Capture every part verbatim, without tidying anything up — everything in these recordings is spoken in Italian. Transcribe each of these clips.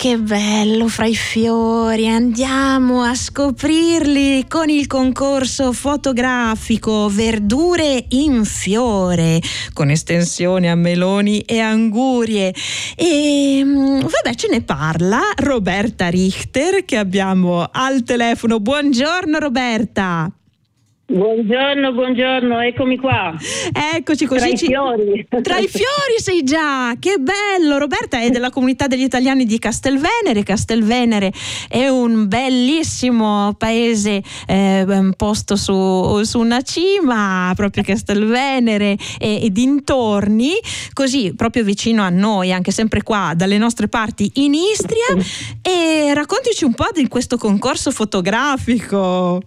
che bello fra i fiori, andiamo a scoprirli con il concorso fotografico Verdure in fiore, con estensione a meloni e angurie. E vabbè, ce ne parla Roberta Richter, che abbiamo al telefono. Buongiorno Roberta. Buongiorno, buongiorno, eccomi qua. Eccoci così. Tra i ci... fiori. Tra i fiori sei già, che bello. Roberta è della comunità degli italiani di Castelvenere. Castelvenere è un bellissimo paese eh, posto su, su una cima, proprio Castelvenere e, e dintorni, così proprio vicino a noi, anche sempre qua dalle nostre parti in Istria. E raccontici un po' di questo concorso fotografico.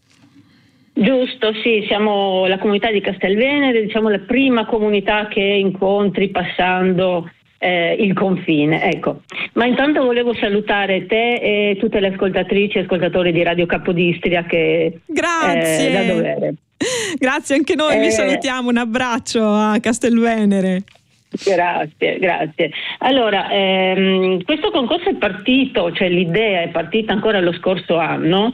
Giusto, sì, siamo la comunità di Castelvenere, diciamo la prima comunità che incontri passando eh, il confine, ecco. Ma intanto volevo salutare te e tutte le ascoltatrici e ascoltatori di Radio Capodistria che Grazie. Eh, da dovere. Grazie anche noi, eh, vi salutiamo, un abbraccio a Castelvenere. Grazie, grazie. Allora, ehm, questo concorso è partito, cioè l'idea è partita ancora lo scorso anno.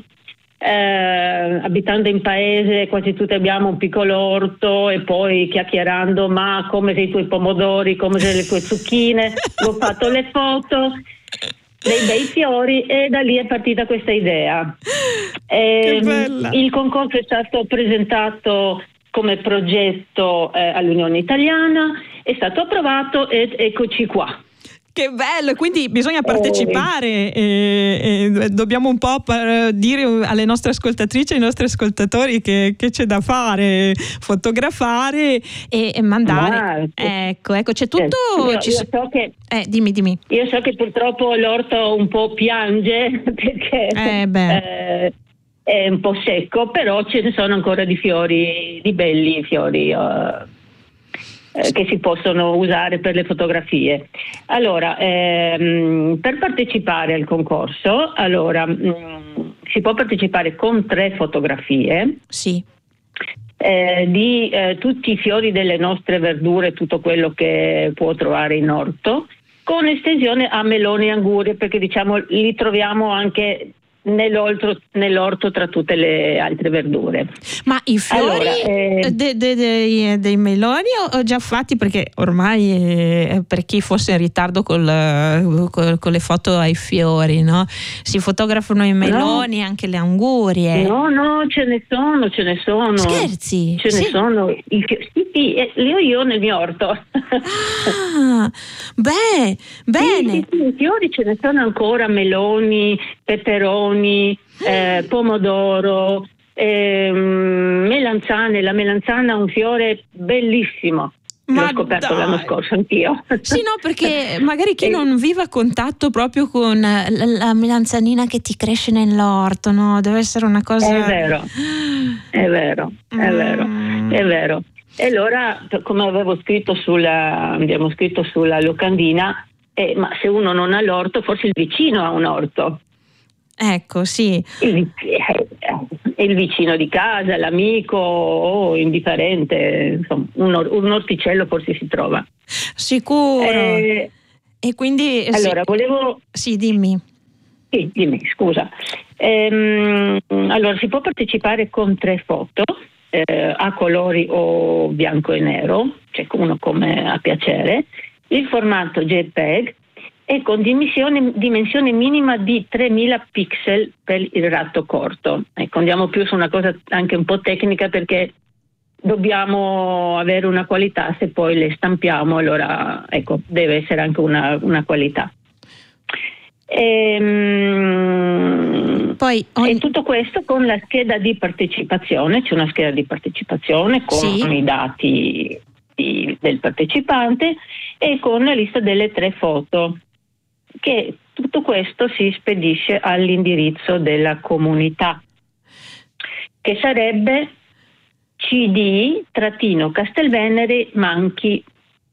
Eh, abitando in paese quasi tutti abbiamo un piccolo orto e poi chiacchierando ma come sei i tuoi pomodori, come sei le tue zucchine, ho fatto le foto dei bei fiori e da lì è partita questa idea. Eh, il concorso è stato presentato come progetto eh, all'Unione Italiana, è stato approvato ed eccoci qua. Che bello, quindi bisogna partecipare e, e dobbiamo un po' par- dire alle nostre ascoltatrici e ai nostri ascoltatori che, che c'è da fare, fotografare e, e mandare. Ah, ecco, ecco, c'è tutto. Io, ci io so- so che, eh, dimmi, dimmi. Io so che purtroppo l'orto un po' piange perché eh, beh. Eh, è un po' secco, però ce ne sono ancora di fiori, di belli fiori. Uh, che si possono usare per le fotografie. Allora, ehm, per partecipare al concorso, allora mh, si può partecipare con tre fotografie. Sì. Eh, di eh, tutti i fiori delle nostre verdure, tutto quello che può trovare in orto, con estensione a meloni e angurie, perché diciamo li troviamo anche Nell'orto, nell'orto tra tutte le altre verdure. Ma i fiori allora, eh, de, de, de, dei meloni ho già fatti, perché ormai eh, per chi fosse in ritardo col, col, con le foto ai fiori, no? Si fotografano i meloni, no, anche le angurie. No, no, ce ne sono, ce ne sono. Scherzi? Ce sì. ne sono. I, sì, sì, li ho io nel mio orto. Ah, beh, bene. Sì, sì, sì, i fiori ce ne sono ancora, meloni, peperoni, Eh, pomodoro, eh, melanzane. La melanzana è un fiore bellissimo. Ma l'ho scoperto dai. l'anno scorso anch'io. Sì, no, perché magari chi non vive a contatto proprio con la, la melanzanina che ti cresce nell'orto, no? Deve essere una cosa. È vero, è vero, è mm. vero, è vero. E allora, come avevo scritto sulla, abbiamo scritto sulla locandina, eh, ma se uno non ha l'orto, forse il vicino ha un orto. Ecco, sì. Il, il vicino di casa, l'amico o indifferente, insomma, un, or- un orticello forse si trova. Sicuro. Eh, e quindi. Allora, sì. volevo. Sì, dimmi. Sì, dimmi, scusa. Ehm, allora, si può partecipare con tre foto, eh, a colori o bianco e nero, cioè uno come a piacere, il formato JPEG, e con dimensione, dimensione minima di tremila pixel per il ratto corto. Ecco, andiamo più su una cosa anche un po' tecnica, perché dobbiamo avere una qualità, se poi le stampiamo allora ecco, deve essere anche una, una qualità. Ehm, poi ogni... E tutto questo con la scheda di partecipazione, c'è una scheda di partecipazione con sì. i dati di, del partecipante e con la lista delle tre foto, che tutto questo si spedisce all'indirizzo della comunità, che sarebbe cd-castelvenere manchi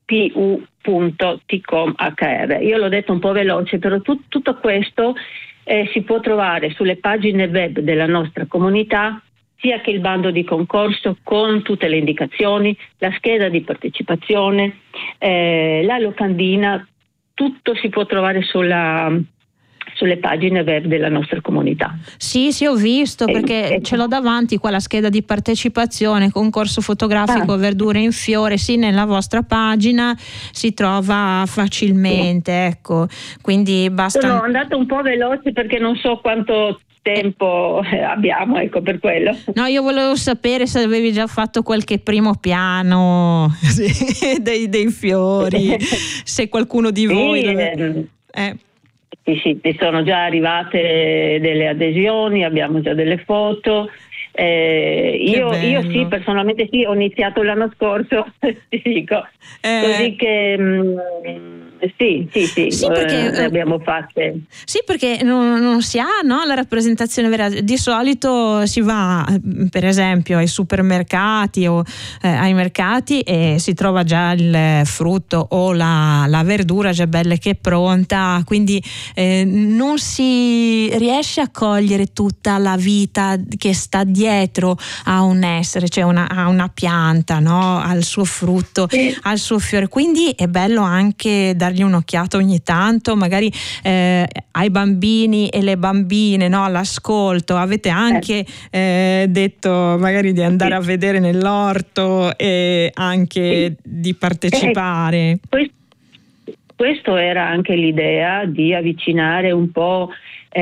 pu.tcom.hr. Io l'ho detto un po' veloce, però tu, tutto questo eh, si può trovare sulle pagine web della nostra comunità, sia che il bando di concorso con tutte le indicazioni, la scheda di partecipazione, eh, la locandina, tutto si può trovare sulla sulle pagine web della nostra comunità. Sì, sì, ho visto, perché eh, ce l'ho davanti qua la scheda di partecipazione, concorso fotografico ah. verdure in fiore, sì, nella vostra pagina si trova facilmente, sì. Ecco, quindi basta. Sono andata un po' veloce perché non so quanto tempo abbiamo, ecco, per quello. No, io volevo sapere se avevi già fatto qualche primo piano sì, dei, dei fiori, se qualcuno di voi sì, dove... eh. Sì, sì, ti sono già arrivate delle adesioni, abbiamo già delle foto. Eh, io, io sì, personalmente sì, ho iniziato l'anno scorso, ti dico, eh, così che mh, sì, sì, sì, sì perché, eh, abbiamo fatte. Sì, perché non, non si ha, no, la rappresentazione vera. Di solito si va, per esempio, ai supermercati o eh, ai mercati e si trova già il frutto o la, la verdura già bella che è pronta, quindi eh, non si riesce a cogliere tutta la vita che sta dietro a un essere, cioè una, a una pianta, no? Al suo frutto, sì. Al suo fiore. Quindi è bello anche dargli un'occhiata ogni tanto, magari eh, ai bambini e le bambine, no? All'ascolto. Avete anche eh, detto magari di andare a vedere nell'orto e anche di partecipare. Questo, questo era anche l'idea di avvicinare un po'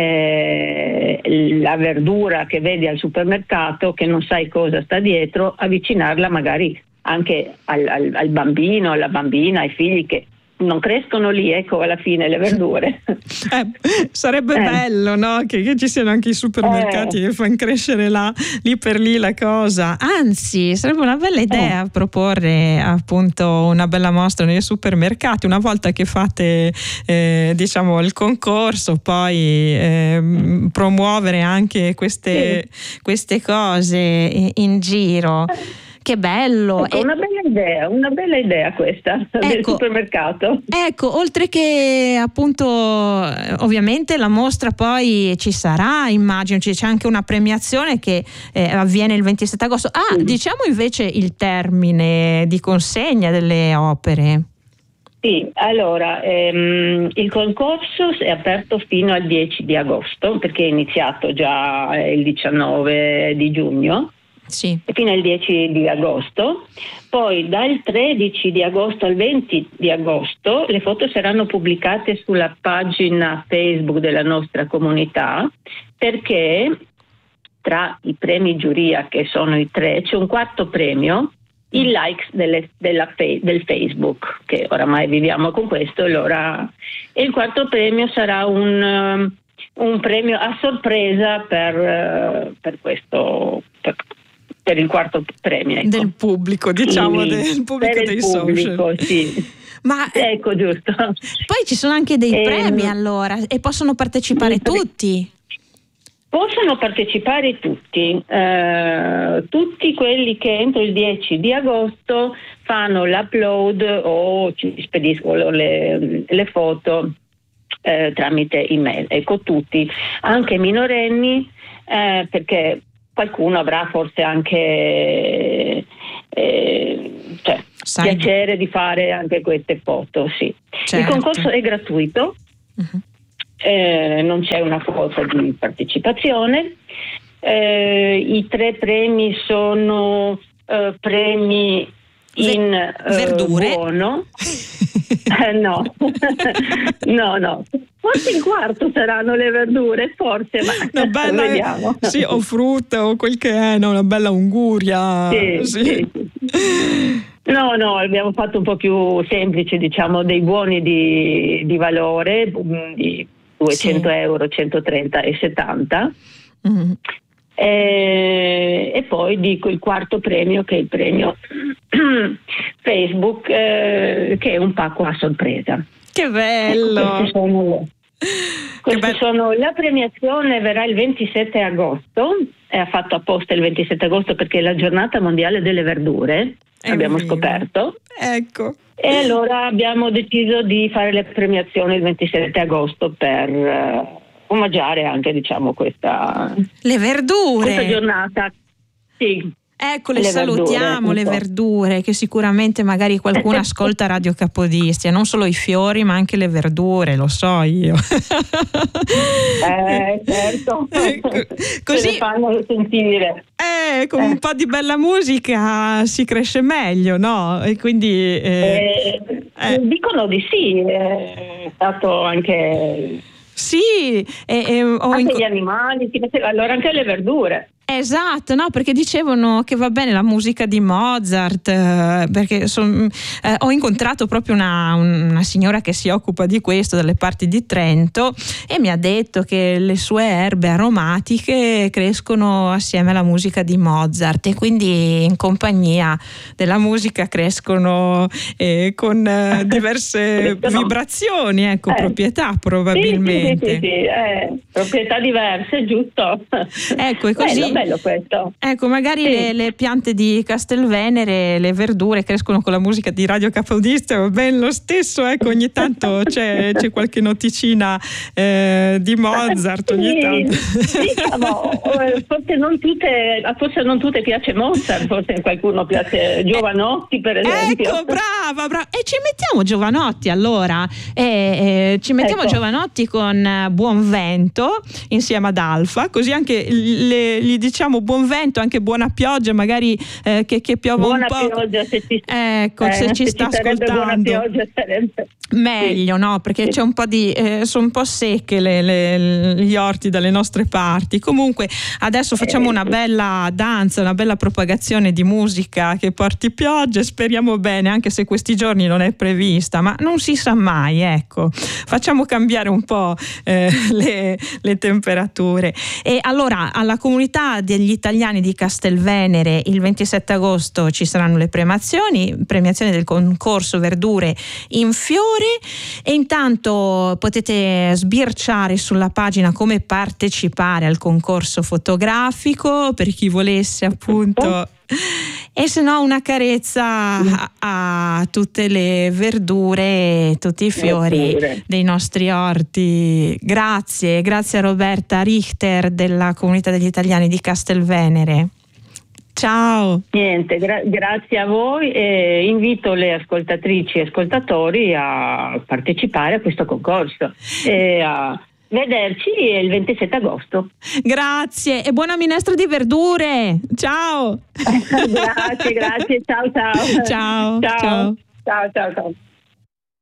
Eh, la verdura che vedi al supermercato, che non sai cosa sta dietro, avvicinarla magari anche al, al, al bambino, alla bambina, ai figli che non crescono lì, ecco, alla fine le verdure. Eh, sarebbe eh. bello, no? Che, che ci siano anche i supermercati eh. che fanno crescere là, lì per lì la cosa. Anzi, sarebbe una bella idea eh. proporre appunto una bella mostra nei supermercati una volta che fate eh, diciamo il concorso, poi eh, promuovere anche queste, sì. queste cose in, in giro. Che bello! Ecco, una bella idea, una bella idea questa, ecco, del supermercato. Ecco, oltre che appunto ovviamente la mostra poi ci sarà, immagino, c'è anche una premiazione che eh, avviene il ventisette agosto. Ah, mm. diciamo invece il termine di consegna delle opere. Sì, allora ehm, il concorso è aperto fino al dieci di agosto, perché è iniziato già il diciannove di giugno. Sì. Fino al dieci di agosto, poi dal tredici di agosto al venti di agosto le foto saranno pubblicate sulla pagina Facebook della nostra comunità, perché tra i premi giuria, che sono i tre, c'è un quarto premio, i likes delle, della, del Facebook, che oramai viviamo con questo, allora, e il quarto premio sarà un, un premio a sorpresa per, per questo per, per il quarto premio, ecco. Del pubblico, diciamo, sì, del pubblico per dei il pubblico, social. Sì. Ma ecco, giusto. Poi ci sono anche dei e, premi allora e possono partecipare tutti. Possono partecipare tutti, eh, tutti quelli che entro il dieci di agosto fanno l'upload o ci spediscono le, le foto eh, tramite email. Ecco, tutti, anche minorenni, eh, perché qualcuno avrà forse anche eh, cioè, piacere di fare anche queste foto, sì. Certo. Il concorso è gratuito, uh-huh. eh, non c'è una quota di partecipazione, eh, i tre premi sono eh, premi in eh, verdure buono. Eh, no, no, no. Forse il quarto saranno le verdure, forse, ma una bella, vediamo. Sì, o frutta o quel che è, no, una bella unguria. Sì, sì. Sì. No, no, abbiamo fatto un po' più semplice, diciamo, dei buoni di, di valore, di duecento sì. euro, centotrenta e settanta. Mm. E, e poi dico il quarto premio, che è il premio Facebook, eh, che è un pacco a sorpresa. Che bello! Ecco, queste sono, queste che be- sono la premiazione verrà il ventisette agosto, è fatto apposta il ventisette agosto perché è la giornata mondiale delle verdure, è abbiamo vivo. scoperto. Ecco. E allora abbiamo deciso di fare le premiazioni il ventisette agosto per uh, omaggiare anche, diciamo, questa le verdure, questa giornata. Sì. Ecco, le, le salutiamo, verdure, le verdure, che sicuramente magari qualcuno ascolta Radio Capodistria, non solo i fiori ma anche le verdure, lo so io. Eh, certo, così se le fanno sentire. Eh, con un po' di bella musica si cresce meglio, no? E quindi eh, eh, dicono di sì, è stato anche sì, e, e, ho anche inc- gli animali, allora anche le verdure. Esatto, no, perché dicevano che va bene la musica di Mozart, eh, perché son, eh, ho incontrato proprio una, una signora che si occupa di questo dalle parti di Trento e mi ha detto che le sue erbe aromatiche crescono assieme alla musica di Mozart e quindi in compagnia della musica crescono eh, con eh, diverse vibrazioni, ecco, eh. proprietà probabilmente. Sì, sì, sì, sì, sì. Eh, proprietà diverse, giusto? Ecco, è così. Bello, bello questo. Ecco, magari sì. le, le piante di Castelvenere, le verdure crescono con la musica di Radio Capodistria, va bene lo stesso, ecco, ogni tanto c'è, c'è qualche noticina eh, di Mozart, ogni sì, tanto. Diciamo, forse non tutte, forse non tutte piace Mozart, forse qualcuno piace Giovanotti, per esempio. Ecco, brava, brava. E ci mettiamo Giovanotti allora, e, e, ci mettiamo ecco. Giovanotti con Buon Vento insieme ad Alfa, così anche le, gli diciamo buon vento, anche buona pioggia, magari eh, che, che piova buona un po'. Pioggia, se ci, ecco, eh, se ci se sta ci ascoltando. Buona pioggia sarebbe meglio, sì. no? Perché sì. c'è un po' di eh, sono un po' secche le, le, gli orti dalle nostre parti. Comunque adesso facciamo una bella danza, una bella propagazione di musica che porti pioggia, speriamo bene, anche se questi giorni non è prevista, ma non si sa mai, ecco. Facciamo cambiare un po' eh, le, le temperature. E allora alla comunità degli italiani di Castelvenere il ventisette agosto ci saranno le premiazioni, premiazioni del concorso Verdure in fiore, e intanto potete sbirciare sulla pagina come partecipare al concorso fotografico per chi volesse appunto, e se no una carezza a, a tutte le verdure, tutti i fiori verdure. dei nostri orti. Grazie, grazie a Roberta Richter della comunità degli italiani di Castelvenere. Ciao. Niente, gra- grazie a voi e invito le ascoltatrici e ascoltatori a partecipare a questo concorso e a vederci il ventisette agosto. Grazie e buona minestra di verdure. Ciao. grazie, grazie. Ciao, ciao. Ciao. Ciao, ciao, ciao. ciao.